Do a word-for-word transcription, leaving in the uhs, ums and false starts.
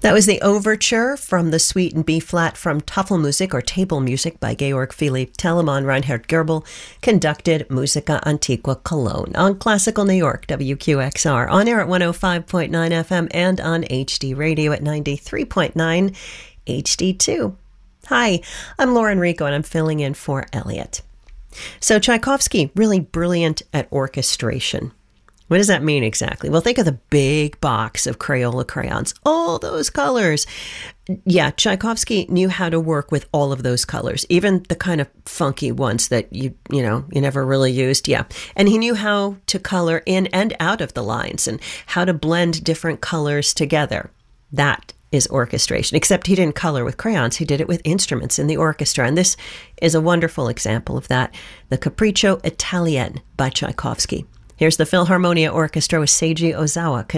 That was the overture from the Suite in B flat from Tafelmusik or Table Music by Georg Philipp Telemann. Reinhard Goebel conducted Musica Antiqua Cologne on Classical New York, W Q X R, on air at one oh five point nine F M and on H D Radio at ninety-three point nine H D two. Hi, I'm Lauren Rico and I'm filling in for Elliot. So Tchaikovsky, really brilliant at orchestration. What does that mean exactly? Well, think of the big box of Crayola crayons, all those colors. Yeah, Tchaikovsky knew how to work with all of those colors, even the kind of funky ones that you, you know, you never really used. Yeah. And he knew how to color in and out of the lines and how to blend different colors together. That is orchestration, except he didn't color with crayons. He did it with instruments in the orchestra. And this is a wonderful example of that. The Capriccio Italien by Tchaikovsky. Here's the Philharmonia Orchestra with Seiji Ozawa.